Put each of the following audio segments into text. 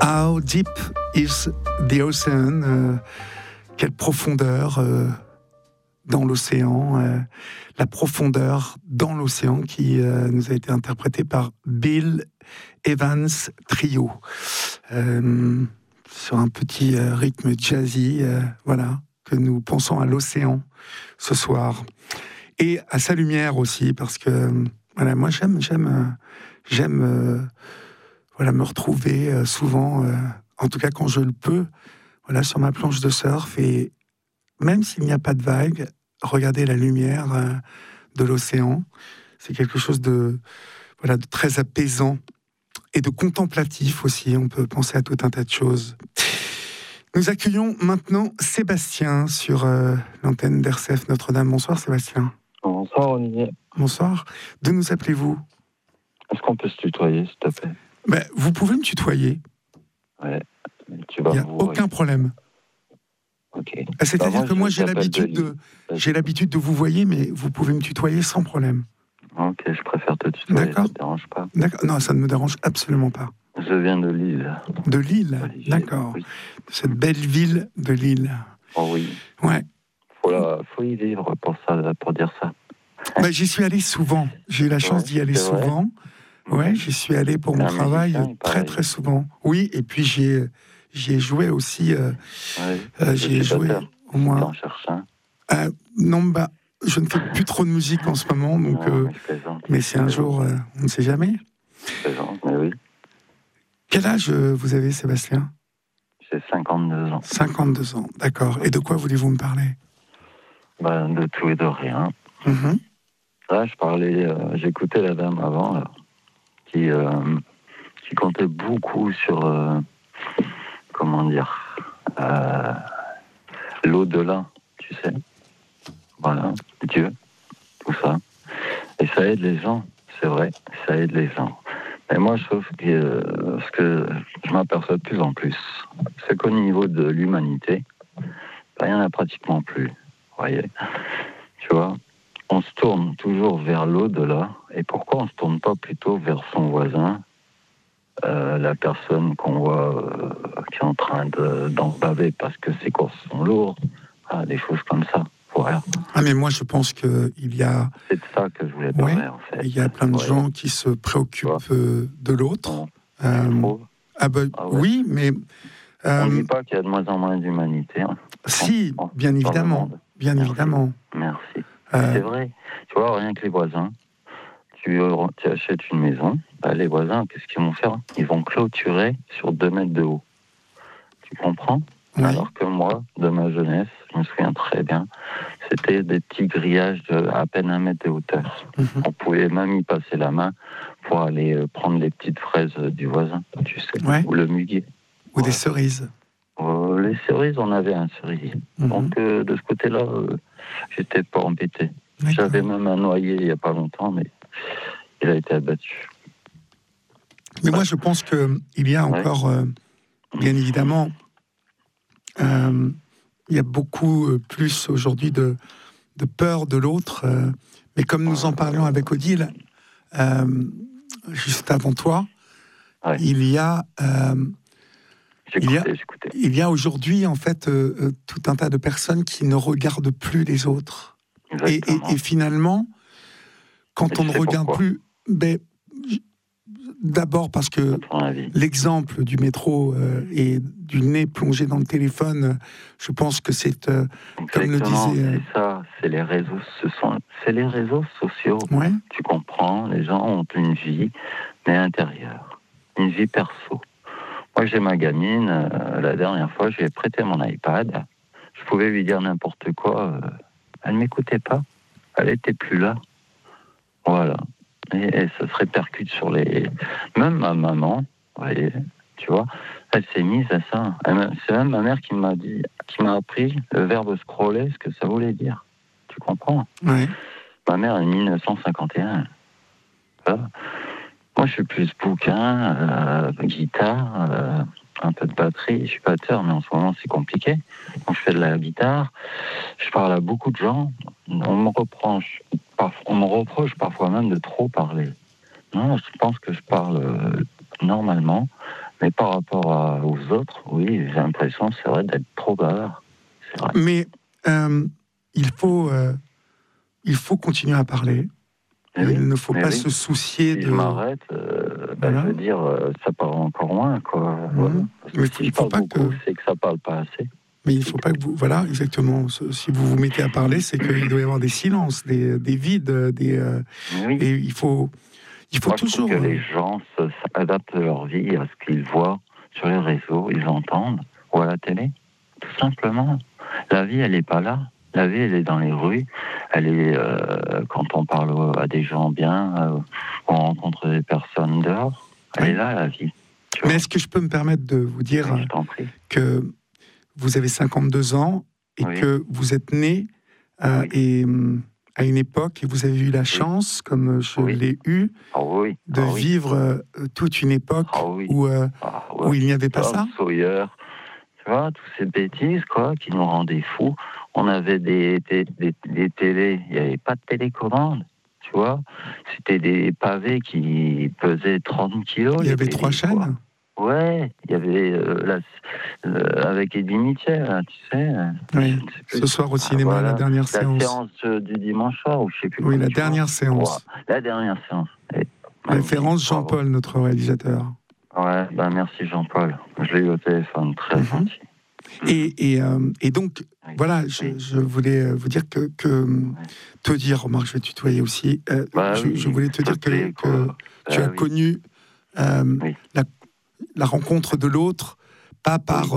How deep is the ocean? Quelle profondeur dans l'océan, la profondeur dans l'océan qui nous a été interprétée par Bill Evans Trio, sur un petit rythme jazzy, voilà, que nous pensons à l'océan ce soir. Et à sa lumière aussi, parce que voilà, moi j'aime voilà, me retrouver souvent, en tout cas quand je le peux, voilà, sur ma planche de surf, et même s'il n'y a pas de vagues, regarder la lumière de l'océan, c'est quelque chose de, voilà, de très apaisant et de contemplatif aussi. On peut penser à tout un tas de choses. Nous accueillons maintenant Sébastien sur l'antenne d'RCF Notre-Dame. Bonsoir Sébastien. Bonsoir Olivier. Bonsoir. De nous appelez-vous? Est-ce qu'on peut se tutoyer, s'il te plaît? Vous pouvez me tutoyer. Ouais. Il n'y a aucun problème. Okay. C'est-à-dire que moi j'ai l'habitude de vous voyer, mais vous pouvez me tutoyer sans problème. Ok, je préfère te tutoyer. D'accord. Ça ne te dérange pas? D'accord. Non, ça ne me dérange absolument pas. Je viens de Lille. De Lille, d'accord. Oui. Cette belle ville de Lille. Oh oui. Ouais. Faut y vivre pour dire ça. J'y suis allé souvent. J'ai eu la chance d'y aller souvent. Ouais, j'y suis allé pour mon travail très très souvent. Oui, et puis j'y ai joué aussi. J'y ai joué au moins. T'en cherches un? Non, je ne fais plus trop de musique en ce moment, donc. Mais si un jour, on ne sait jamais. Je plaisante, mais oui. Quel âge vous avez, Sébastien? J'ai 52 ans. 52 ans, d'accord. Et de quoi voulez-vous me parler? De tout et de rien. Mm-hmm. Là, j'écoutais la dame avant, là, qui comptait beaucoup sur, comment dire, l'au-delà, tu sais. Voilà, Dieu, tout ça. Et ça aide les gens, c'est vrai, ça aide les gens. Mais moi, je trouve que ce que je m'aperçois de plus en plus, c'est qu'au niveau de l'humanité, il n'y en a pratiquement plus, vous voyez. Tu vois, on se tourne toujours vers l'au-delà. Et pourquoi on ne se tourne pas plutôt vers son voisin, la personne qu'on voit qui est en train d'en baver parce que ses courses sont lourdes, des choses comme ça. Voilà. Mais moi je pense qu'il y a... C'est de ça que je voulais parler en fait. Il y a plein de gens qui se préoccupent de l'autre. Oui, mais... on ne dit pas qu'il y a de moins en moins d'humanité. Hein. Si, bien évidemment. Bien évidemment. Merci. C'est vrai. Tu vois, rien que les voisins, tu achètes une maison, les voisins, qu'est-ce qu'ils vont faire? Ils vont clôturer sur 2 mètres de haut. Tu comprends? Oui. Alors que moi, de ma jeunesse, je me souviens très bien, c'était des petits grillages de à peine 1 mètre de hauteur. Mm-hmm. On pouvait même y passer la main pour aller prendre les petites fraises du voisin, tu sais, ou le muguet. Ou des cerises. Les cerises, on avait un cerisier. Mm-hmm. Donc, de ce côté-là, j'étais pas embêté. D'accord. J'avais même un noyer il n'y a pas longtemps, mais il a été abattu. Mais moi, je pense qu'il y a encore, bien évidemment, il y a beaucoup plus aujourd'hui de peur de l'autre. Mais comme nous en parlions avec Odile, juste avant toi, il y a aujourd'hui, en fait, tout un tas de personnes qui ne regardent plus les autres. Et finalement, quand on ne regarde plus... D'abord parce que l'exemple du métro et du nez plongé dans le téléphone, je pense que c'est, comme le disait... C'est ça, c'est les réseaux sociaux. Ouais. Tu comprends, les gens ont une vie, mais intérieure, une vie perso. Moi, j'ai ma gamine, la dernière fois, je lui ai prêté mon iPad. Je pouvais lui dire n'importe quoi. Elle ne m'écoutait pas. Elle n'était plus là. Voilà. Et ça se répercute sur les... Même ma maman, voyez, tu vois, elle s'est mise à ça. C'est même ma mère qui m'a appris le verbe scroller, ce que ça voulait dire. Tu comprends? Oui. Ma mère est 1951. Voilà. Moi, je suis plus bouquin, guitare, un peu de batterie. Je suis batteur, mais en ce moment, c'est compliqué. Donc, je fais de la guitare. Je parle à beaucoup de gens. On me reproche parfois même de trop parler. Non, je pense que je parle normalement, Mais par rapport aux autres, oui, j'ai l'impression, c'est vrai, d'être trop bavard. C'est vrai. Mais il faut continuer à parler. Mais Il ne faut pas se soucier si de... je m'arrête, Voilà. je veux dire, ça part encore loin, quoi. Mmh. Voilà. Parce que Mais si il je faut parle pas beaucoup, que... c'est que ça parle pas assez. Mais il ne faut pas que vous... Voilà, exactement. Si vous vous mettez à parler, c'est qu'il doit y avoir des silences, des vides, Oui. et il faut Moi, toujours... je trouve que les gens adaptent leur vie à ce qu'ils voient sur les réseaux, ils entendent, ou à la télé, tout simplement. La vie, elle n'est pas là. La vie, elle est dans les rues. Elle est quand on parle à des gens bien, on rencontre des personnes dehors. Elle est là, la vie. Mais est-ce que je peux me permettre de vous dire que vous avez 52 ans et que vous êtes né et à une époque et vous avez eu la chance, comme je l'ai eu, de vivre toute une époque où il n'y avait pas ça. Sawyer, tu vois, toutes ces bêtises quoi, qui nous rendaient fous. On avait des télés, il n'y avait pas de télécommande, tu vois. C'était des pavés qui pesaient 30 kilos. Il y avait 3 chaînes. Ouais, il y avait avec Eddie Mitchell, hein, tu sais. Oui, ce soir au cinéma, la dernière séance. La séance du dimanche soir, ou je sais plus. Oui, la dernière séance. La dernière séance. Référence Jean-Paul, notre réalisateur. Ouais, merci Jean-Paul. Je l'ai eu au téléphone, très gentil. Et donc, voilà, je voulais vous dire que te dire, remarque, je vais tutoyer aussi, je voulais te dire que tu as connu la rencontre de l'autre, pas par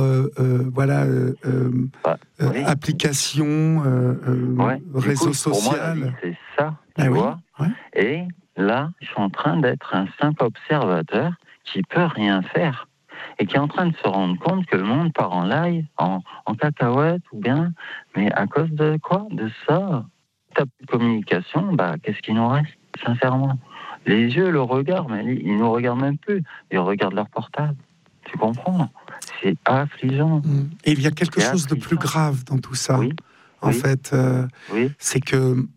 application, réseau social. Pour moi, c'est ça, tu vois. Ouais. Et là, je suis en train d'être un simple observateur qui peut rien faire et qui est en train de se rendre compte que le monde part en live, en cacahuète ou bien, mais à cause de quoi? De ça. Ta communication, qu'est-ce qu'il nous reste, sincèrement? Les yeux, le regard, mais ils nous regardent même plus. Ils regardent leur portable. Tu comprends? C'est affligeant. Et il y a quelque chose de plus grave dans tout ça. En fait, c'est que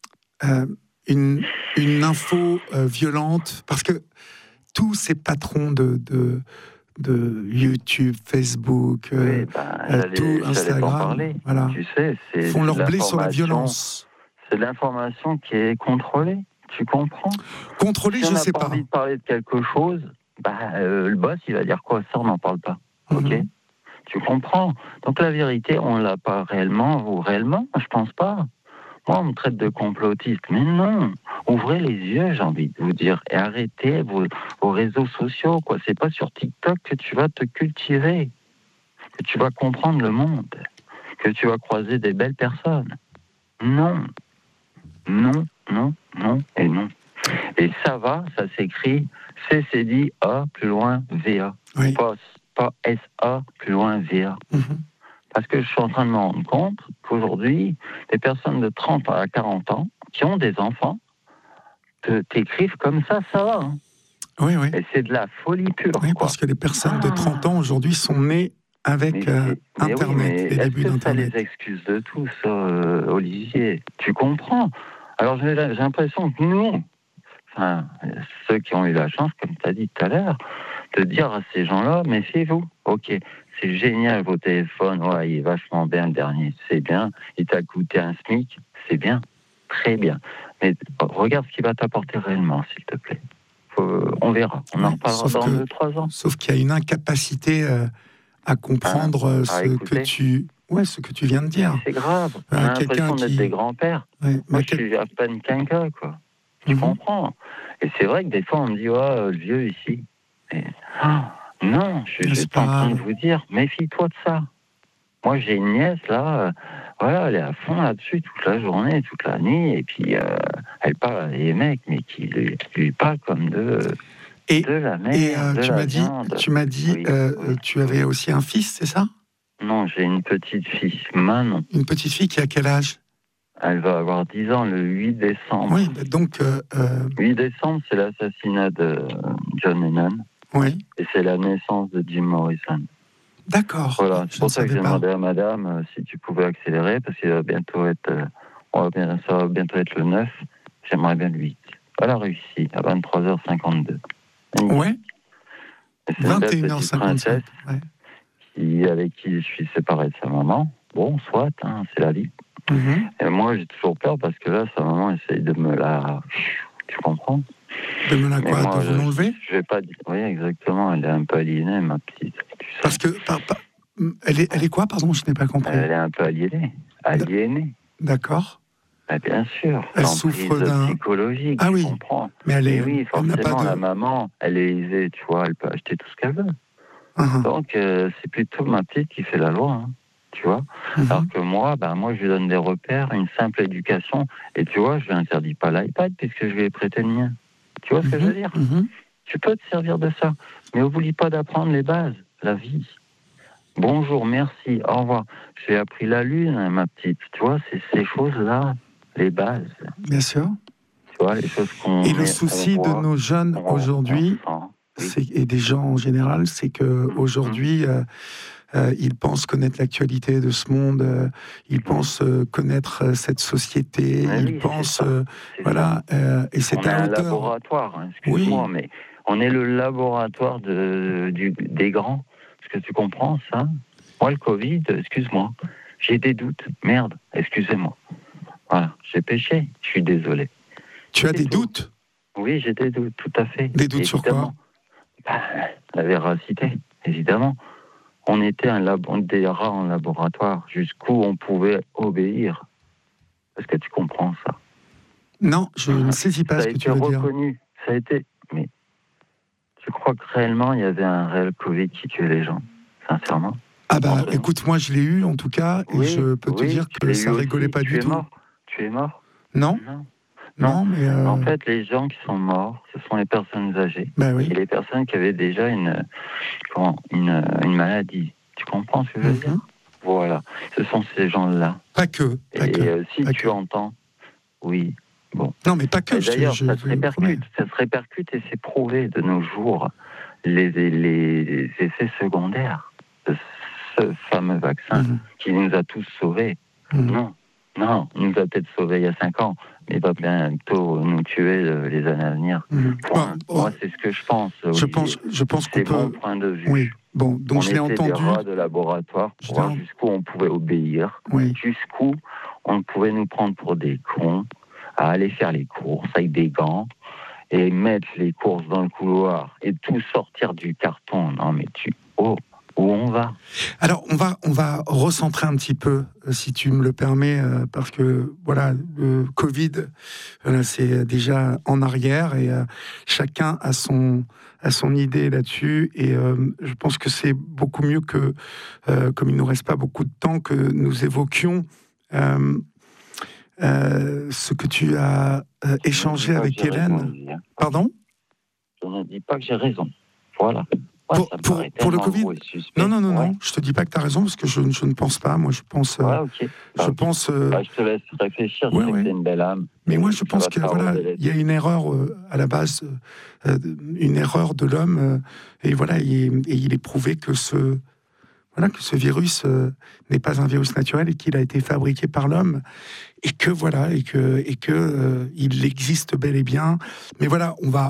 une info violente, parce que tous ces patrons de YouTube, Facebook, tout Instagram, voilà, tu sais, font leur blé sur la violence. C'est l'information qui est contrôlée. Tu comprends? Contrôlée, je sais pas. Si on n'a pas envie de parler de quelque chose, le boss, il va dire quoi? Ça, on n'en parle pas. Ok? Tu comprends? Donc la vérité, on l'a pas réellement. Vous, réellement? Je pense pas. Moi, on me traite de complotiste. Mais non! Ouvrez les yeux, j'ai envie de vous dire. Et arrêtez vos réseaux sociaux, quoi. C'est pas sur TikTok que tu vas te cultiver. Que tu vas comprendre le monde. Que tu vas croiser des belles personnes. Non. Non, non, non et non. Et ça s'écrit CCD-A, plus loin VA. Oui. Pas SA, plus loin VA. Parce que je suis en train de me rendre compte qu'aujourd'hui, les personnes de 30 à 40 ans qui ont des enfants t'écrivent comme ça va. Hein. Oui, oui. Et c'est de la folie pure. Oui, parce que les personnes de 30 ans aujourd'hui sont nées avec Internet, les débuts d'Internet. Ça les excuse de tout, ça, Olivier. Tu comprends? Alors j'ai l'impression que nous, ceux qui ont eu la chance, comme tu as dit tout à l'heure, de dire à ces gens-là, méfiez-vous. Ok, c'est génial vos téléphones, ouais, il est vachement bien le dernier, c'est bien. Il t'a coûté un SMIC, c'est bien, très bien. Mais regarde ce qu'il va t'apporter réellement, s'il te plaît. On verra, on en reparlera dans 2-3 ans. Sauf qu'il y a une incapacité à comprendre ce que tu viens de dire. C'est grave. On a l'impression d'être des grands-pères. Ouais, moi, je suis à peine qu'un gars, quoi. Tu comprends? Et c'est vrai que des fois, on me dit, le vieux ici. Et, non, je suis juste en train de vous dire, méfie-toi de ça. Moi, j'ai une nièce, là, elle est à fond là-dessus toute la journée, toute la nuit, et puis elle parle à des mecs, mais qui lui parlent comme de la mer, tu m'as dit, tu avais aussi un fils, c'est ça? Non, j'ai une petite fille, Manon. Une petite fille qui a quel âge? Elle va avoir 10 ans le 8 décembre. Oui, donc... 8 décembre, c'est l'assassinat de John Lennon. Oui. Et c'est la naissance de Jim Morrison. D'accord. Voilà, c'est pour ça que j'ai demandé à madame si tu pouvais accélérer, parce qu'il va bientôt être... ça va bientôt être le 9. J'aimerais bien le 8. Elle a réussi, à 23h52. Ouais. Et c'est une belle petite 21h55. princesse Ouais. avec qui je suis séparé de sa maman. Bon, soit, hein, c'est la vie. Mhm. Et moi, j'ai toujours peur parce que là, sa maman essaye de me la... Tu comprends? De me la Mais quoi, moi, de vous l'enlever? je vais pas dire... Oui, exactement, elle est un peu aliénée, ma petite. Tu sais. Parce que, elle est quoi, pardon, je n'ai pas compris. Elle est un peu aliénée. Aliénée. D'accord. Ah, bien sûr, Elle l'emprise souffre d'un... psychologique, Ah tu oui, comprends. mais Et oui, elle n'a pas forcément, de... la maman, elle est aisée, tu vois, elle peut acheter tout ce qu'elle veut. Mhm. Donc, c'est plutôt ma petite qui fait la loi, hein, tu vois. Mhm. Alors que moi, moi, je lui donne des repères, une simple éducation. Et tu vois, je lui interdis pas l'iPad puisque je lui ai prêté le mien. Tu vois ce que je veux dire? Mhm. Tu peux te servir de ça. Mais n'oublie pas d'apprendre les bases, la vie. Bonjour, merci, au revoir. J'ai appris la lune, hein, ma petite. Tu vois, c'est ces choses-là, les bases. Bien sûr. Tu vois, les choses qu'on Et le met, souci on de voit, nos jeunes on aujourd'hui, sent. Oui. et des gens en général, c'est que aujourd'hui, ils pensent connaître l'actualité de ce monde, ils pensent connaître cette société, Mais ils oui, pensent, c'est voilà, et ça. On c'est est à un hauteur. laboratoire, hein, excuse-moi, Oui, mais on est le laboratoire des grands. Est-ce que tu comprends ça? Moi, le Covid, excuse-moi, j'ai des doutes. Merde, excusez-moi. Voilà, j'ai péché, je suis désolé. tu as C'est des tout. doutes? Oui, j'ai des doutes, tout à fait. Des doutes sur quoi? La véracité, évidemment. On était des rats en laboratoire, jusqu'où on pouvait obéir. Est-ce que tu comprends ça? Non, je ne saisis pas Ça ce a que tu été veux dire. reconnu, ça a été... Mais tu crois que réellement, il y avait un réel Covid qui tuait les gens? Sincèrement? Ah bah, Entre nous. écoute, moi je l'ai eu en tout cas, et Oui, je peux te oui, dire tu que l'as ça eu rigolait aussi. pas du Tu es tout. mort? Tu es mort? Non, Non. Non. non, mais En fait, les gens qui sont morts, ce sont les personnes âgées. bah oui. Et les personnes qui avaient déjà une maladie. Tu comprends ce que je veux dire? Voilà. Ce sont ces gens-là. Pas que, pas Et que. si pas tu que. entends, oui, bon. Non, mais pas que. Et d'ailleurs, Je vous promets. ça se répercute et c'est prouvé de nos jours les effets secondaires de ce fameux vaccin qui nous a tous sauvés. Non, il nous a peut-être sauvés il y a 5 ans, mais il va bientôt nous tuer les années à venir. Moi, c'est ce que je pense. Je pense qu'on c'est peut. mon point de vue. Oui. Bon, donc je l'ai On était entendu. des rats de laboratoire pour voir jusqu'où on pouvait obéir, jusqu'où on pouvait nous prendre pour des cons, à aller faire les courses avec des gants et mettre les courses dans le couloir et tout sortir du carton. Non, mais où on va? Alors, on va recentrer un petit peu, si tu me le permets, parce que, voilà, le Covid, c'est déjà en arrière, et chacun a son idée là-dessus, et je pense que c'est beaucoup mieux que, comme il ne nous reste pas beaucoup de temps, que nous évoquions ce que tu as échangé avec Hélène. Pardon? Je ne dis pas que j'ai raison. Voilà. Pour le Covid? Non, je te dis pas que tu as raison, parce que je ne pense pas. Moi, je pense... je pense... je te laisse réfléchir, je sais que t'es une belle âme. Mais moi, je pense que voilà, il y a une erreur à la base, une erreur de l'homme, et voilà, et il est prouvé que ce virus n'est pas un virus naturel, et qu'il a été fabriqué par l'homme, et que voilà, et que il existe bel et bien. Mais voilà,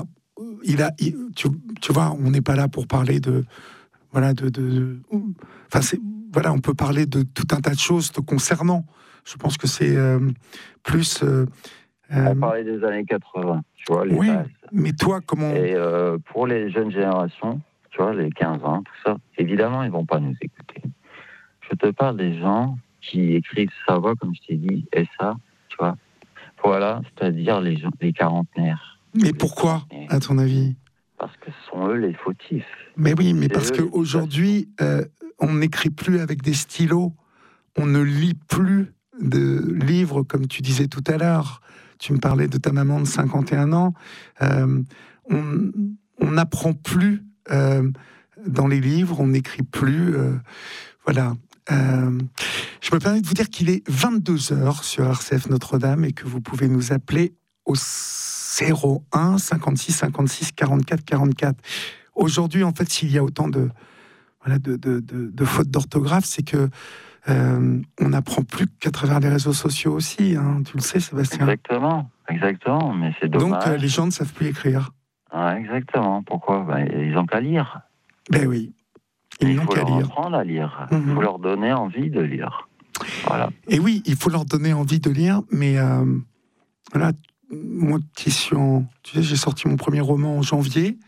tu vois, on n'est pas là pour parler de voilà voilà, on peut parler de tout un tas de choses te concernant. Je pense que c'est plus. On parlait des années 80, tu vois, les bases. Mais toi, comment... Et pour les jeunes générations, tu vois, les 15 ans, tout ça, évidemment, ils vont pas nous écouter. Je te parle des gens qui écrivent sa voix, comme je t'ai dit, et ça, tu vois. Voilà, c'est-à-dire les quarantenaires. Mais pourquoi, à ton avis? Parce que ce sont eux les fautifs. Mais oui, mais parce qu'aujourd'hui, on n'écrit plus avec des stylos, on ne lit plus de livres, comme tu disais tout à l'heure. Tu me parlais de ta maman de 51 ans. On n'apprend plus dans les livres, on n'écrit plus. Voilà. Je me permets de vous dire qu'il est 22h sur RCF Notre-Dame, et que vous pouvez nous appeler au 01 56 56 44 44. Aujourd'hui, en fait, s'il y a autant de fautes d'orthographe, c'est que on n'apprend plus qu'à travers les réseaux sociaux aussi, hein, tu le sais, Sébastien. Exactement, mais c'est dommage. Donc les gens ne savent plus écrire. Exactement, pourquoi? Ils n'ont qu'à lire. Ben oui. Il faut leur apprendre à lire. Il faut leur donner envie de lire. Voilà. Et oui, il faut leur donner envie de lire, mais voilà, moi qui suis tu sais, j'ai sorti mon premier roman en janvier,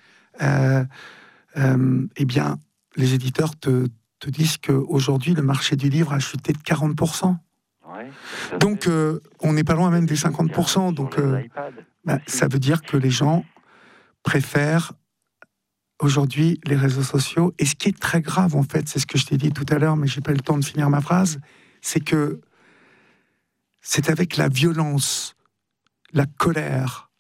eh bien, les éditeurs te disent qu'aujourd'hui, le marché du livre a chuté de 40%. Ouais, donc, on n'est pas loin même des 50%. Donc, ça veut dire que les gens préfèrent aujourd'hui les réseaux sociaux. Et ce qui est très grave, en fait, c'est ce que je t'ai dit tout à l'heure, mais j'ai pas eu le temps de finir ma phrase, c'est que c'est avec la violence, la colère,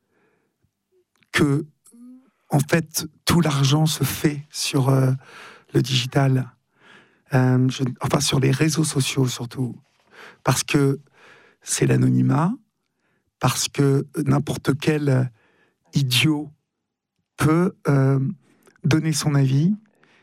que, en fait, tout l'argent se fait sur le digital, enfin sur les réseaux sociaux surtout, parce que c'est l'anonymat, parce que n'importe quel idiot peut donner son avis.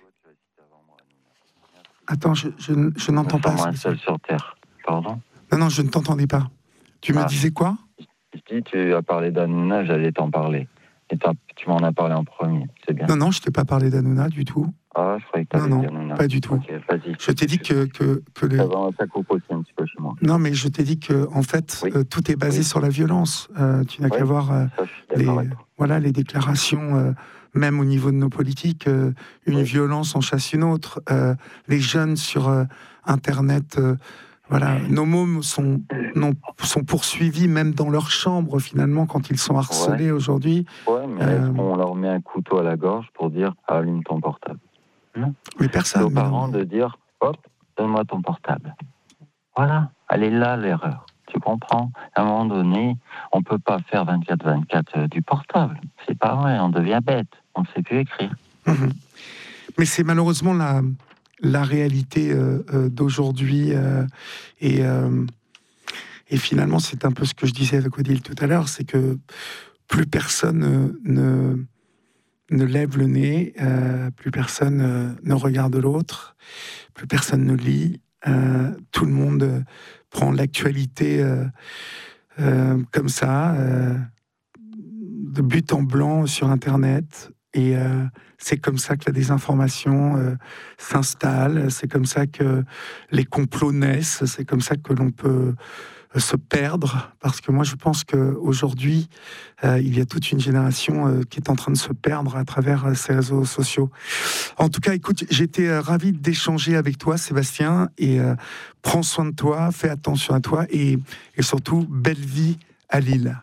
Attends, je n'entends pas. Moi, seul sur Terre. Pardon ? Non, je ne t'entendais pas. Tu me disais quoi ? Je dis, tu as parlé d'Hanouna, j'allais t'en parler. Et tu m'en as parlé en premier, c'est bien. Non, je t'ai pas parlé d'Hanouna du tout. Ah, je croyais que t'avais dit Hanouna. Pas du tout. Okay, vas-y. Je t'ai dit que Ça coupe aussi un petit peu chez moi. Non, mais je t'ai dit que, en fait, tout est basé sur la violence. Tu n'as qu'à voir les déclarations, même au niveau de nos politiques, une violence en chasse une autre. Les jeunes sur Internet, nos mômes sont poursuivis même dans leur chambre, finalement, quand ils sont harcelés aujourd'hui. Ouais, mais est-ce qu'on leur met un couteau à la gorge pour dire « allume ton portable ». Mais personne. Aux parents de dire « hop, donne-moi ton portable ». Voilà, elle est là l'erreur. Tu comprends ? À un moment donné, on ne peut pas faire 24/24 du portable. C'est pas vrai, on devient bête. On ne sait plus écrire. Mais c'est malheureusement la réalité d'aujourd'hui. Et finalement, c'est un peu ce que je disais avec Odile tout à l'heure, c'est que plus personne ne lève le nez, plus personne ne regarde l'autre, plus personne ne lit. Tout le monde prend l'actualité comme ça, de but en blanc sur Internet. Et c'est comme ça que la désinformation s'installe, c'est comme ça que les complots naissent, c'est comme ça que l'on peut se perdre, parce que moi je pense qu'aujourd'hui il y a toute une génération qui est en train de se perdre à travers ces réseaux sociaux. En tout cas, écoute, j'étais ravi d'échanger avec toi, Sébastien, et prends soin de toi, fais attention à toi, et surtout, belle vie à Lille.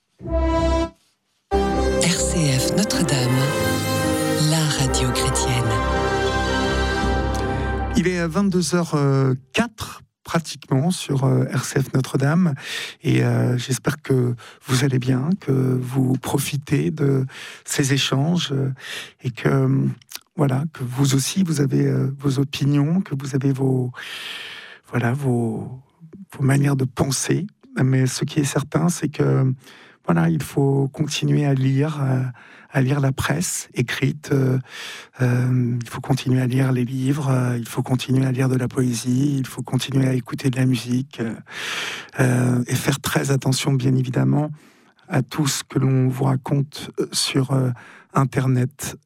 RCF Notre-Dame, la radio chrétienne. Il est 22h04 pratiquement sur RCF Notre-Dame, et j'espère que vous allez bien, que vous profitez de ces échanges, et que que vous aussi vous avez vos opinions, que vous avez vos manières de penser. Mais ce qui est certain, c'est que il faut continuer à lire la presse écrite, il faut continuer à lire les livres, il faut continuer à lire de la poésie, il faut continuer à écouter de la musique, et faire très attention, bien évidemment, à tout ce que l'on vous raconte sur Internet.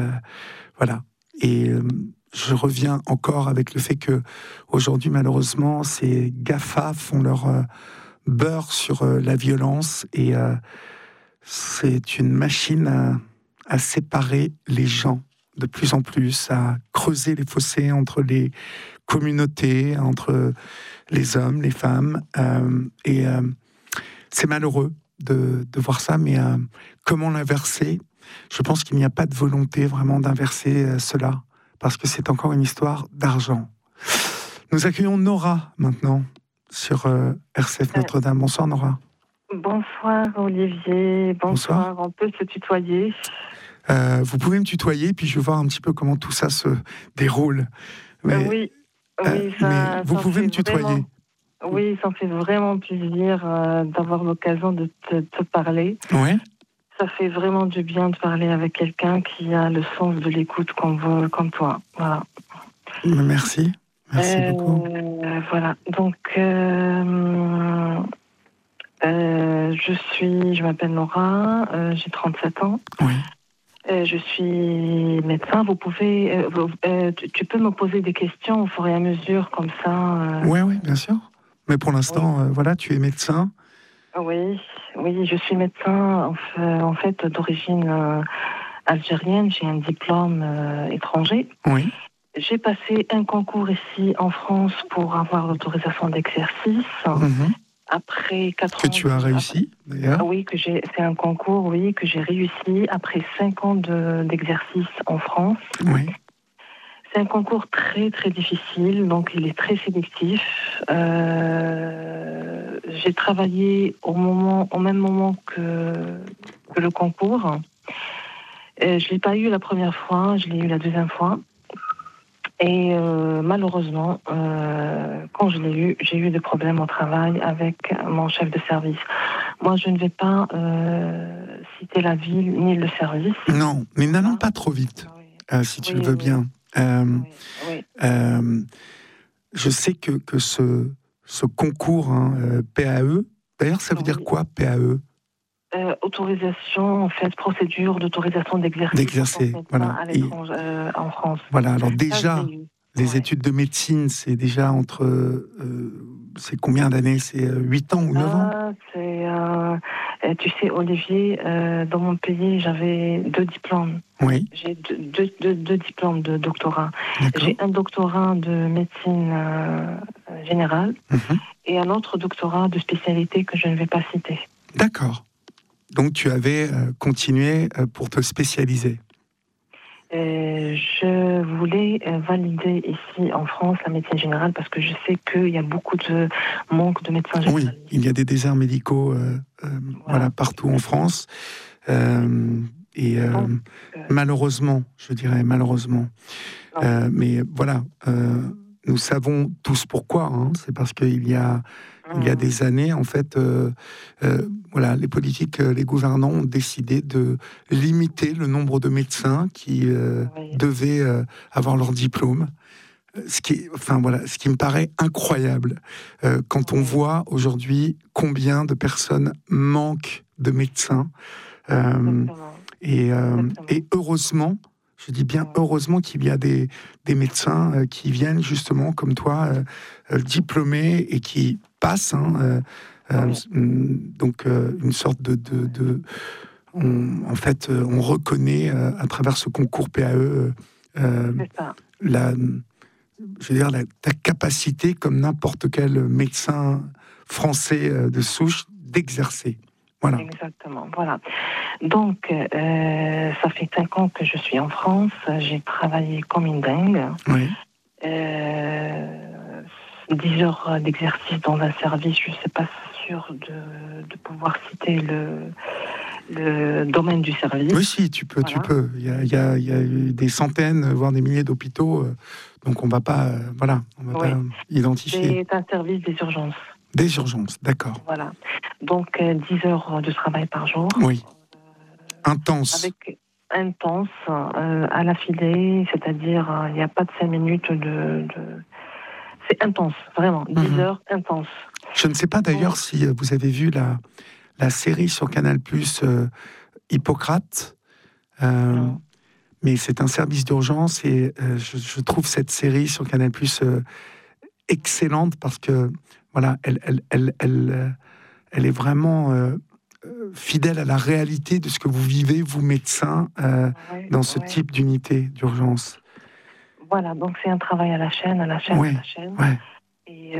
Et je reviens encore avec le fait que aujourd'hui, malheureusement, ces GAFA font leur beurre sur la violence, et c'est une machine à séparer les gens de plus en plus, à creuser les fossés entre les communautés, entre les hommes, les femmes, et c'est malheureux de voir ça, mais comment l'inverser ? Je pense qu'il n'y a pas de volonté vraiment d'inverser cela, parce que c'est encore une histoire d'argent. Nous accueillons Nora maintenant sur RCF Notre-Dame. Bonsoir Nora. Bonsoir Olivier, bonsoir. On peut se tutoyer ? Vous pouvez me tutoyer, puis je vais voir un petit peu comment tout ça se déroule. Mais, oui, mais vous pouvez me tutoyer. Oui, ça me fait vraiment plaisir d'avoir l'occasion de te parler. Oui. Ça fait vraiment du bien de parler avec quelqu'un qui a le sens de l'écoute comme toi. Voilà. Merci beaucoup. Voilà, donc je m'appelle Nora, j'ai 37 ans. Oui. Je suis médecin. Vous pouvez, tu peux me poser des questions au fur et à mesure, comme ça. Oui, bien sûr. Mais pour l'instant, Oui. voilà, tu es médecin. Oui, oui, je suis médecin en fait d'origine algérienne. J'ai un diplôme étranger. Oui. J'ai passé un concours ici en France pour avoir l'autorisation d'exercice. Mhm. Après 4 Que ans tu as réussi, d'ailleurs. oui, c'est un concours, oui, que j'ai réussi après 5 ans d'exercice en France. Oui. C'est un concours très très difficile, donc il est très sélectif. J'ai travaillé au même moment que le concours. Je l'ai pas eu la première fois, je l'ai eu la deuxième fois. Et malheureusement, quand je l'ai eu, j'ai eu des problèmes au travail avec mon chef de service. Moi, je ne vais pas citer la ville ni le service. Non, mais n'allons pas trop vite, Oui, si tu le veux bien. oui, oui. Je sais que ce concours, hein, PAE, d'ailleurs, ça veut dire Oui. quoi, PAE? Autorisation, en fait, procédure d'autorisation d'exercice en tant que D'exercer, médecin voilà. à Et l'étranger, en France. voilà, alors Ça, je déjà, l'ai eu. les Ouais. études de médecine, c'est déjà entre... c'est combien d'années? C'est 8 ans ou 9 ans? Tu sais, Olivier, dans mon pays, j'avais 2 diplômes. Oui, J'ai deux diplômes de doctorat. d'accord. J'ai un doctorat de médecine générale Mhm. et un autre doctorat de spécialité que je ne vais pas citer. D'accord. Donc tu avais continué pour te spécialiser. Je voulais valider ici en France la médecine générale parce que je sais qu'il y a beaucoup de manque de médecins Oui, généralistes. il y a des déserts médicaux voilà, partout en France. Et Donc, malheureusement, je dirais malheureusement. Mais voilà, nous savons tous pourquoi. Hein. C'est parce qu'il y a des années, en fait, voilà, les politiques, les gouvernants ont décidé de limiter le nombre de médecins qui devaient avoir leur diplôme. Ce qui me paraît incroyable quand on voit aujourd'hui combien de personnes manquent de médecins. Et heureusement, je dis bien heureusement qu'il y a des médecins qui viennent justement comme toi, diplômés et qui passent. Donc une sorte en fait, on reconnaît à travers ce concours PAE la, je veux dire, ta capacité, comme n'importe quel médecin français de souche, d'exercer. Voilà. Exactement, voilà. Donc, ça fait 5 ans que je suis en France. J'ai travaillé comme une dingue. Oui. 10 heures d'exercice dans un service, je ne suis pas sûre de pouvoir citer le domaine du service. Oui, si, tu peux, voilà. tu peux. Il y a eu des centaines, voire des milliers d'hôpitaux, donc on ne va pas, pas identifier. C'est un service des urgences. Des urgences, d'accord. Voilà. Donc, 10 heures de travail par jour. Oui. Intense. Avec intense, à l'affilée, c'est-à-dire, il n'y a pas de 5 minutes C'est intense, vraiment. 10 heures intense. Je ne sais pas d'ailleurs si vous avez vu la série sur Canal+, Hippocrate. Mais c'est un service d'urgence et je trouve cette série sur Canal+ excellente parce que voilà, elle est vraiment fidèle à la réalité de ce que vous vivez, vous médecins, dans ce type d'unité d'urgence. Voilà, donc c'est un travail à la chaîne, à la chaîne. Ouais. Et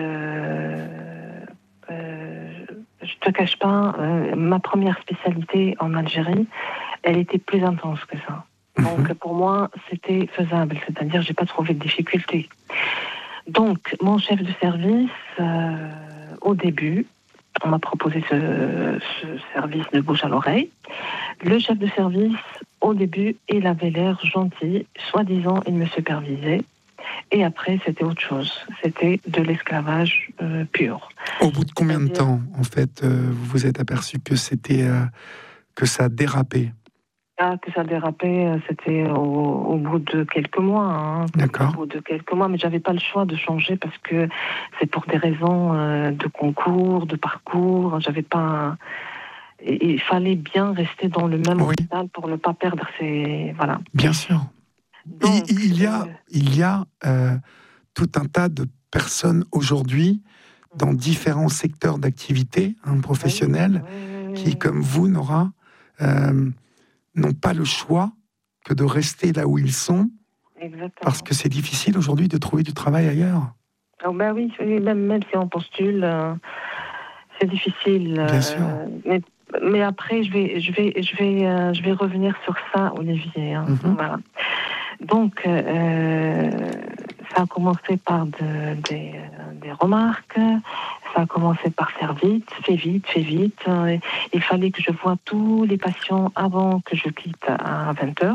je te cache pas, ma première spécialité en Algérie, elle était plus intense que ça. Donc pour moi, c'était faisable, c'est-à-dire j'ai pas trouvé de difficulté. Donc mon chef de service, au début, on m'a proposé ce service de bouche à l'oreille. Le chef de service, au début, il avait l'air gentil, soi-disant il me supervisait. Et après, c'était autre chose. C'était de l'esclavage pur. Au bout de combien de temps, en fait, vous vous êtes aperçu que c'était que ça dérapait? Que ça dérapait, c'était au bout de quelques mois. Hein. D'accord. Au bout de quelques mois, mais j'avais pas le choix de changer parce que c'est pour des raisons de concours, de parcours. J'avais pas. il fallait bien rester dans le même Oui. hôpital pour ne pas perdre ses... Voilà. Bien sûr. Donc, Il y a tout un tas de personnes aujourd'hui dans différents secteurs d'activité professionnels qui, comme vous, Nora, n'ont pas le choix que de rester là où ils sont, exactement. parce que c'est difficile aujourd'hui de trouver du travail ailleurs. Oh, ben oui, même si on postule, c'est difficile. Bien sûr. Mais après, je vais revenir sur ça, Olivier. Voilà. Donc, ça a commencé par des remarques. Ça a commencé par faire vite, fais vite. Il fallait que je voie tous les patients avant que je quitte à 20h.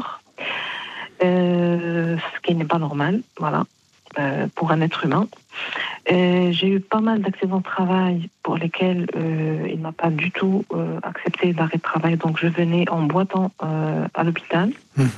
Ce qui n'est pas normal, voilà, pour un être humain. J'ai eu pas mal d'accidents de travail pour lesquels il n'a pas du tout accepté l'arrêt de travail, donc je venais en boitant à l'hôpital.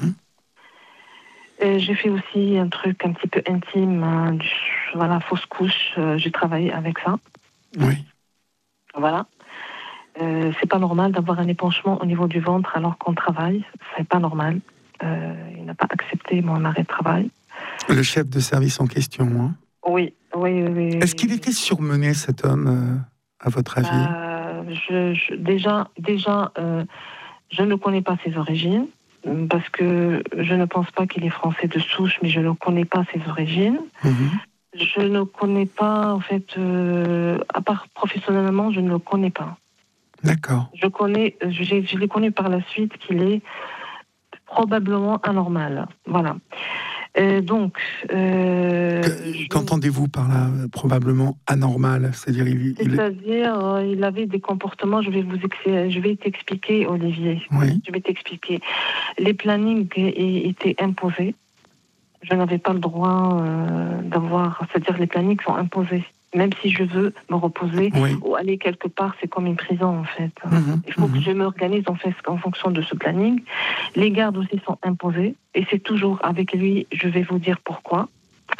J'ai fait aussi un truc un petit peu intime, voilà, fausse couche, j'ai travaillé avec ça. Oui. Voilà. C'est pas normal d'avoir un épanchement au niveau du ventre alors qu'on travaille, c'est pas normal. Il n'a pas accepté mon arrêt de travail. Le chef de service en question, hein. Oui. Est-ce qu'il était surmené, cet homme, à votre avis? Déjà, je ne connais pas ses origines, parce que je ne pense pas qu'il est français de souche, mais je ne connais pas ses origines. Je ne connais pas, en fait, à part professionnellement, je ne le connais pas. D'accord. Je l'ai connu par la suite qu'il est probablement anormal. Voilà. Donc, qu'entendez-vous par là, probablement anormal? C'est-à-dire, il avait des comportements. Je vais t'expliquer, Olivier. Oui. Je vais t'expliquer. Les plannings étaient imposés. Je n'avais pas le droit d'avoir. C'est-à-dire, les plannings sont imposés. Même si je veux me reposer ou aller quelque part, c'est comme une prison, en fait. Il faut que je m'organise en fonction de ce planning. Les gardes aussi sont imposés. Et c'est toujours avec lui, je vais vous dire pourquoi.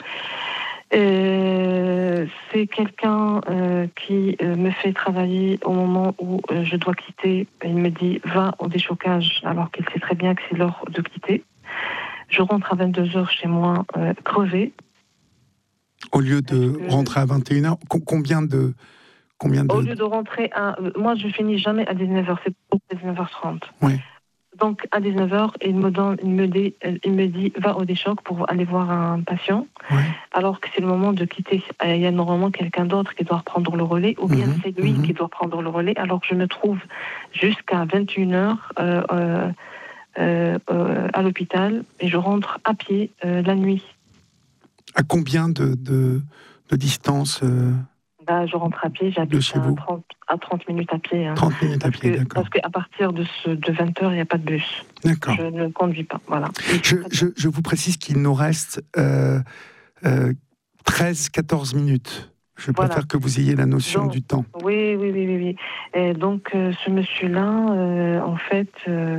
C'est quelqu'un qui me fait travailler au moment où je dois quitter. Il me dit, va au déchocage, alors qu'il sait très bien que c'est l'heure de quitter. Je rentre à 22h chez moi, crevée. Au lieu de rentrer à 21h, combien de... Au lieu de rentrer à... Moi, je finis jamais à 19h, c'est pour 19h30. Oui. Donc, à 19h, il me dit, va au déchoc pour aller voir un patient, alors que c'est le moment de quitter. Il y a normalement quelqu'un d'autre qui doit prendre le relais, ou bien c'est lui qui doit prendre le relais, alors que je me trouve jusqu'à 21h à l'hôpital, et je rentre à pied la nuit. À combien de distance Je rentre à pied, j'habite à 30 minutes à pied. 30 minutes à pied, d'accord. Parce qu'à partir de 20h, il n'y a pas de bus. D'accord. Je ne conduis pas, voilà. Je vous précise qu'il nous reste 13-14 minutes. Je préfère que vous ayez la notion du temps. Oui. Et donc, ce monsieur-là, en fait,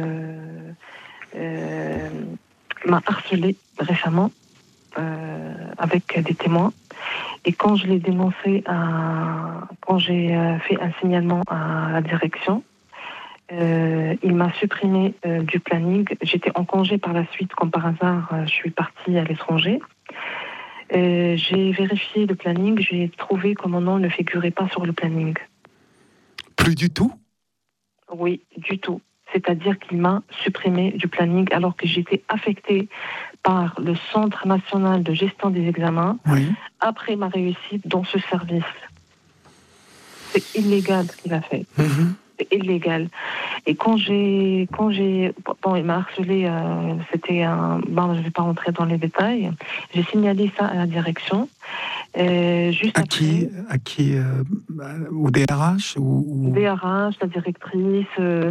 m'a harcelé récemment avec des témoins. Et quand je l'ai dénoncé, quand j'ai fait un signalement à la direction, il m'a supprimé du planning. J'étais en congé par la suite, comme par hasard, je suis partie à l'étranger. J'ai vérifié le planning, j'ai trouvé que mon nom ne figurait pas sur le planning. Plus du tout? Oui, du tout. C'est-à-dire qu'il m'a supprimé du planning alors que j'étais affectée par le Centre national de gestion des examens après ma réussite dans ce service. C'est illégal ce qu'il a fait. C'est illégal. Et quand il m'a harcelé, c'était un... Bon, je ne vais pas rentrer dans les détails. J'ai signalé ça à la direction. Juste à qui au DRH ou... DRH, la directrice...